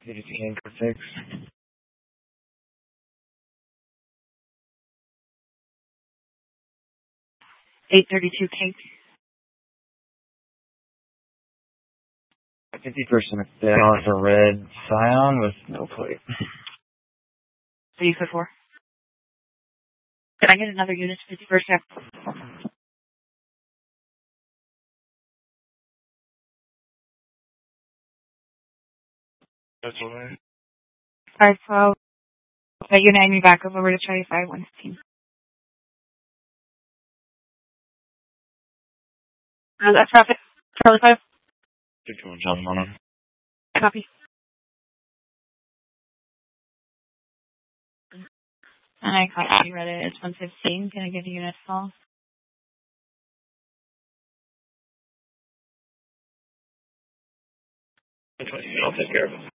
anchor fix. 832 Cake. 50% balance a red Scion with no plate. So you said 4. Can I get another unit to 51st Ave? That's all right. Alright, so you name me back over to Charlie 5 Winston. That's traffic. Charlie 5. 51 John Mono. Copy. And I caught you read it. It's 115. Can I get a unit call? I'll take care of it.